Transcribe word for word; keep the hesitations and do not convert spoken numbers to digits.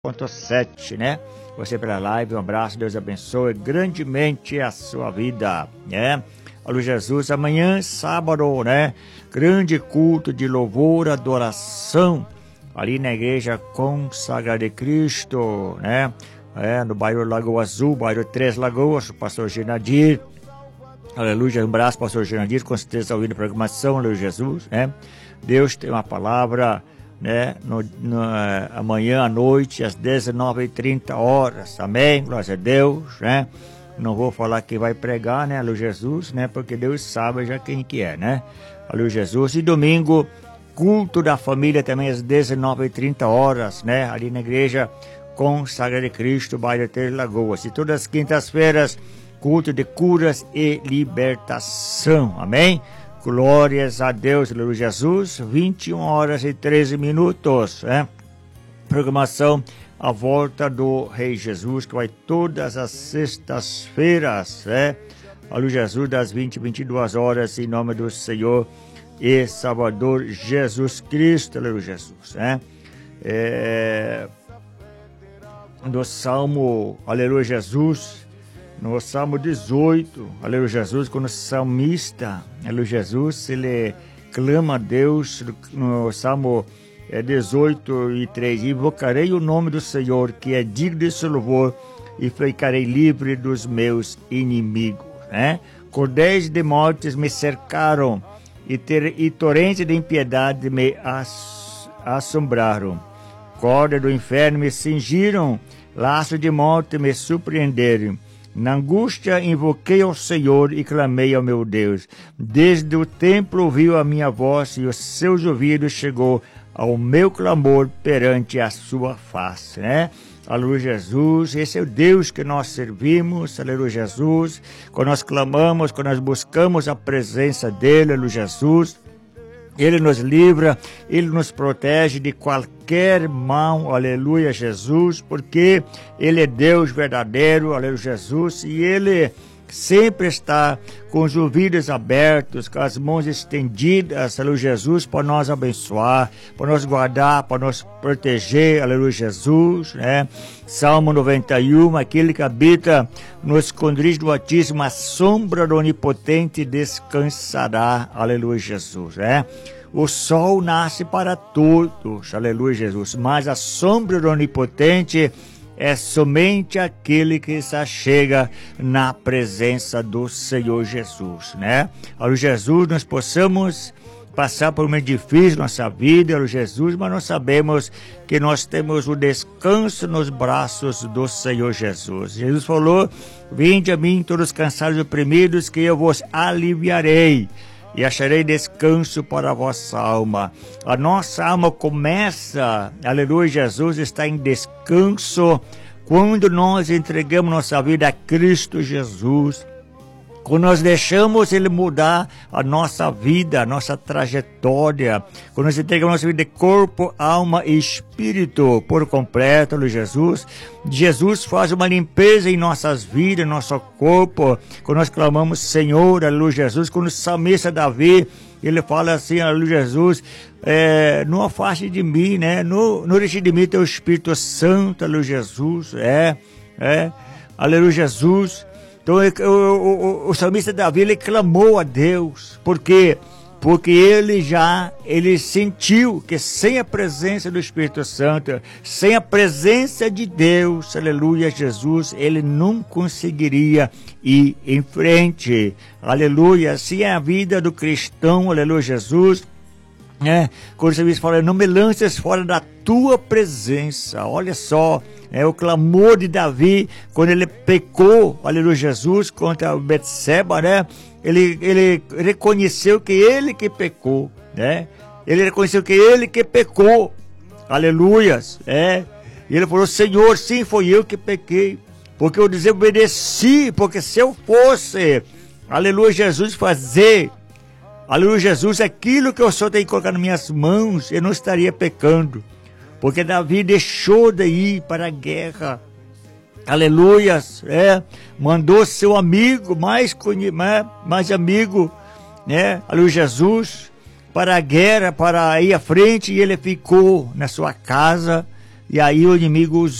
ponto sete, né? Você pela live, um abraço, Deus abençoe grandemente a sua vida, né? Alô Jesus, amanhã, sábado, né? Grande culto de louvor, adoração, ali na igreja Consagrada de Cristo, né? É, no bairro Lagoa Azul, bairro Três Lagoas, o pastor Genadir. Aleluia, um abraço, pastor Genadir, com certeza está ouvindo a programação, aleluia Jesus, né? Deus tem uma palavra, né, no, no, amanhã à noite, às dezenove e trinta horas, amém, glória a Deus, né? Não vou falar quem vai pregar, né, aleluia Jesus, né, porque Deus sabe já quem que é, né, aleluia Jesus. E domingo, culto da família também às dezenove e trinta horas, né, ali na igreja Consagrada de Cristo, bairro Três Lagoas. E todas as quintas-feiras, culto de curas e libertação, amém? Glórias a Deus, aleluia Jesus, vinte e uma horas e treze minutos, né? Programação A Volta do Rei Jesus, que vai todas as sextas-feiras, né? Aleluia Jesus, das vinte e vinte e duas horas, em nome do Senhor e Salvador Jesus Cristo, aleluia Jesus, né? É... No Salmo, aleluia Jesus, no Salmo dezoito, aleluia Jesus, quando o salmista, aleluia Jesus, ele clama a Deus, no Salmo dezoito e três, invocarei o nome do Senhor, que é digno de seu louvor, e ficarei livre dos meus inimigos, né? Cordéis de mortes me cercaram, e, ter, e torrentes de impiedade me ass, assombraram. Corda do inferno me cingiram, laço de morte me surpreenderam. Na angústia invoquei ao Senhor e clamei ao meu Deus. Desde o templo ouviu a minha voz e os seus ouvidos chegou ao meu clamor perante a sua face, né? Aleluia Jesus, esse é o Deus que nós servimos, aleluia Jesus. Quando nós clamamos, quando nós buscamos a presença dele, aleluia Jesus, ele nos livra, ele nos protege de qualquer mal, aleluia Jesus, porque ele é Deus verdadeiro, aleluia Jesus, e ele sempre está com os ouvidos abertos, com as mãos estendidas, aleluia Jesus, para nós abençoar, para nós guardar, para nos proteger, aleluia Jesus, né? Salmo noventa e um, aquele que habita no esconderijo do Altíssimo, a sombra do Onipotente descansará, aleluia Jesus, né? O sol nasce para todos, aleluia Jesus, mas a sombra do Onipotente é somente aquele que se achega na presença do Senhor Jesus, né? Aleluia Jesus, nós possamos passar por um momento difícil na nossa vida, aleluia Jesus, mas nós sabemos que nós temos o descanso nos braços do Senhor Jesus. Jesus falou, vinde a mim todos cansados e oprimidos, que eu vos aliviarei e acharei descanso para a vossa alma. A nossa alma começa, aleluia Jesus, está em descanso quando nós entregamos nossa vida a Cristo Jesus. Quando nós deixamos Ele mudar a nossa vida, a nossa trajetória, quando nós entregamos nossa vida de corpo, alma e espírito por completo, aleluia Jesus, Jesus faz uma limpeza em nossas vidas, em nosso corpo, quando nós clamamos Senhor, aleluia Jesus, quando o salmista Davi, ele fala assim, aleluia Jesus, é, não afaste de mim, né, não, não deixe de mim teu Espírito Santo, aleluia Jesus, é, é, aleluia Jesus. Então o, o, o salmista Davi, ele clamou a Deus, por quê? Porque ele já, ele sentiu que sem a presença do Espírito Santo, sem a presença de Deus, aleluia Jesus, ele não conseguiria ir em frente, aleluia. Assim é a vida do cristão, aleluia Jesus, né? Quando o salmista fala, não me lances fora da tua presença, olha só, é o clamor de Davi, quando ele pecou, aleluia Jesus, contra Betseba, né? Ele, ele reconheceu que ele que pecou, né? Ele reconheceu que ele que pecou, aleluias, é. E ele falou, Senhor, sim, foi eu que pequei, porque eu desobedeci, porque se eu fosse, aleluia Jesus, fazer, aleluia Jesus, aquilo que o Senhor tem colocado nas minhas mãos, eu não estaria pecando. Porque Davi deixou de ir para a guerra, aleluias, é, mandou seu amigo, mais, mais, mais amigo, né, aleluia Jesus, para a guerra, para ir à frente, e ele ficou na sua casa, e aí o inimigo